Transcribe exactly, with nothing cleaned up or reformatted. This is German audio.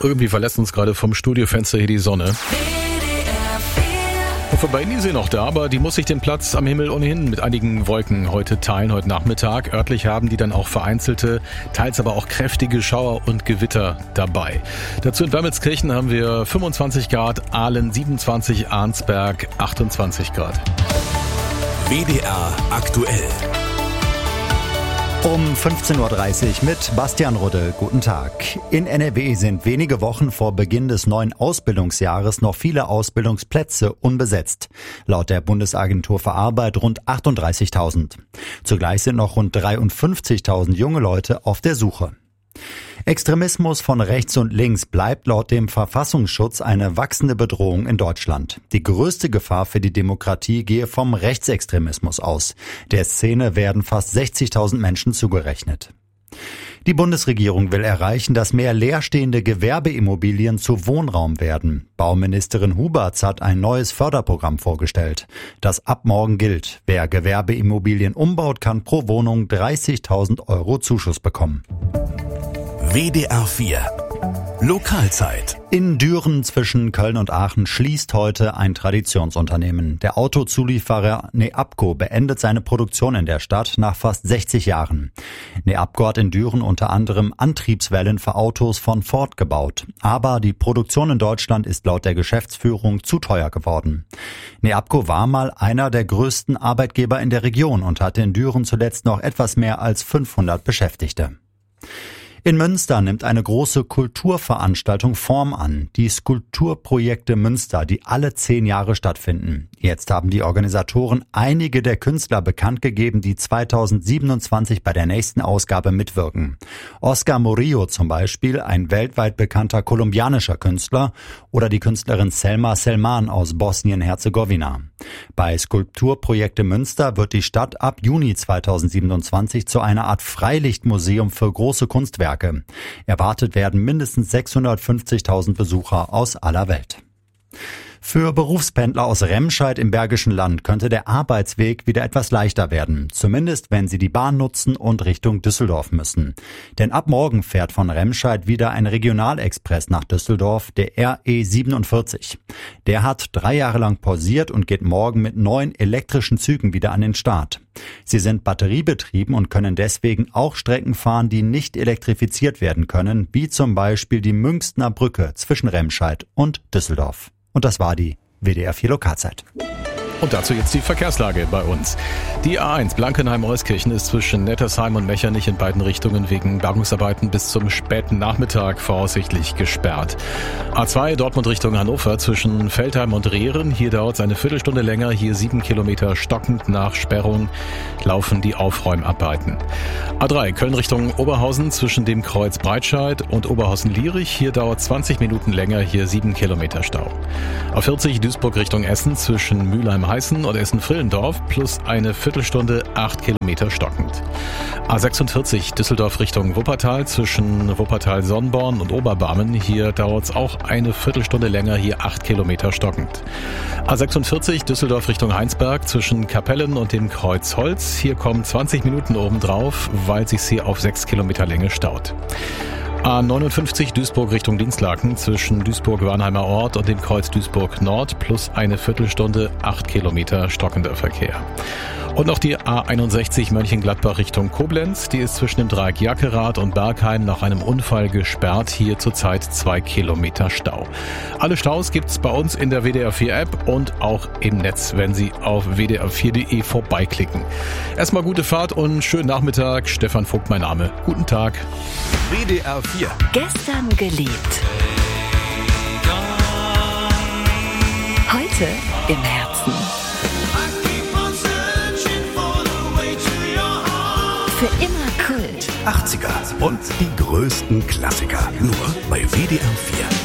Irgendwie verlässt uns gerade vom Studiofenster hier die Sonne. Und vorbei die See noch da, aber die muss sich den Platz am Himmel ohnehin mit einigen Wolken heute teilen, heute Nachmittag. Örtlich haben die dann auch vereinzelte, teils aber auch kräftige Schauer und Gewitter dabei. Dazu in Wermelskirchen haben wir fünfundzwanzig Grad, Aalen siebenundzwanzig, Arnsberg achtundzwanzig Grad. W D R aktuell. Um fünfzehn Uhr dreißig mit Bastian Rudde. Guten Tag. In N R W sind wenige Wochen vor Beginn des neuen Ausbildungsjahres noch viele Ausbildungsplätze unbesetzt. Laut der Bundesagentur für Arbeit rund achtunddreißigtausend. Zugleich sind noch rund dreiundfünfzigtausend junge Leute auf der Suche. Extremismus von rechts und links bleibt laut dem Verfassungsschutz eine wachsende Bedrohung in Deutschland. Die größte Gefahr für die Demokratie gehe vom Rechtsextremismus aus. Der Szene werden fast sechzigtausend Menschen zugerechnet. Die Bundesregierung will erreichen, dass mehr leerstehende Gewerbeimmobilien zu Wohnraum werden. Bauministerin Huberts hat ein neues Förderprogramm vorgestellt, das ab morgen gilt. Wer Gewerbeimmobilien umbaut, kann pro Wohnung dreißigtausend Euro Zuschuss bekommen. W D R vier Lokalzeit. In Düren zwischen Köln und Aachen schließt heute ein Traditionsunternehmen. Der Autozulieferer Neabco beendet seine Produktion in der Stadt nach fast sechzig Jahren. Neabco hat in Düren unter anderem Antriebswellen für Autos von Ford gebaut. Aber die Produktion in Deutschland ist laut der Geschäftsführung zu teuer geworden. Neabco war mal einer der größten Arbeitgeber in der Region und hatte in Düren zuletzt noch etwas mehr als fünfhundert Beschäftigte. In Münster nimmt eine große Kulturveranstaltung Form an. Die Skulpturprojekte Münster, die alle zehn Jahre stattfinden. Jetzt haben die Organisatoren einige der Künstler bekannt gegeben, die zweitausendsiebenundzwanzig bei der nächsten Ausgabe mitwirken. Oscar Murillo zum Beispiel, ein weltweit bekannter kolumbianischer Künstler, oder die Künstlerin Selma Selman aus Bosnien-Herzegowina. Bei Skulpturprojekte Münster wird die Stadt ab Juni zweitausendsiebenundzwanzig zu einer Art Freilichtmuseum für große Kunstwerke. Erwartet werden mindestens sechshundertfünfzigtausend Besucher aus aller Welt. Für Berufspendler aus Remscheid im Bergischen Land könnte der Arbeitsweg wieder etwas leichter werden. Zumindest, wenn sie die Bahn nutzen und Richtung Düsseldorf müssen. Denn ab morgen fährt von Remscheid wieder ein Regionalexpress nach Düsseldorf, der R E siebenundvierzig. Der hat drei Jahre lang pausiert und geht morgen mit neun elektrischen Zügen wieder an den Start. Sie sind batteriebetrieben und können deswegen auch Strecken fahren, die nicht elektrifiziert werden können, wie zum Beispiel die Münchner Brücke zwischen Remscheid und Düsseldorf. Und das war die W D R vier Lokalzeit. Und dazu jetzt die Verkehrslage bei uns. Die A eins Blankenheim-Euskirchen ist zwischen Nettersheim und Mechernich in beiden Richtungen wegen Bergungsarbeiten bis zum späten Nachmittag voraussichtlich gesperrt. A zwei Dortmund Richtung Hannover zwischen Veltheim und Rehren. Hier dauert es eine Viertelstunde länger. Hier sieben Kilometer stockend nach Sperrung laufen die Aufräumarbeiten. A drei Köln Richtung Oberhausen zwischen dem Kreuz Breitscheid und Oberhausen-Lierich. Hier dauert zwanzig Minuten länger. Hier sieben Kilometer Stau. A vierzig Duisburg Richtung Essen zwischen Mülheim Heißen und Essen-Frillendorf plus eine Viertelstunde, acht Kilometer stockend. A sechsundvierzig Düsseldorf Richtung Wuppertal zwischen Wuppertal-Sonnborn und Oberbarmen. Hier dauert es auch eine Viertelstunde länger, hier acht Kilometer stockend. A sechsundvierzig Düsseldorf Richtung Heinsberg zwischen Kapellen und dem Kreuz Holz. Hier kommen zwanzig Minuten obendrauf, weil sich hier auf sechs Kilometer Länge staut. A neunundfünfzig Duisburg Richtung Dinslaken zwischen Duisburg-Warnheimer Ort und dem Kreuz Duisburg Nord plus eine Viertelstunde, acht Kilometer stockender Verkehr. Und noch die A einundsechzig Mönchengladbach Richtung Koblenz, die ist zwischen dem Dreieck Jackerath und Bergheim nach einem Unfall gesperrt, hier zurzeit zwei Kilometer Stau. Alle Staus gibt's bei uns in der W D R vier App und auch im Netz, wenn Sie auf w d r vier punkt de vorbeiklicken. Erstmal gute Fahrt und schönen Nachmittag. Stefan Vogt mein Name. Guten Tag. W D R vier. Gestern geliebt. Heute im Herzen. Für immer Kult. achtziger und die größten Klassiker. Nur bei W D R vier.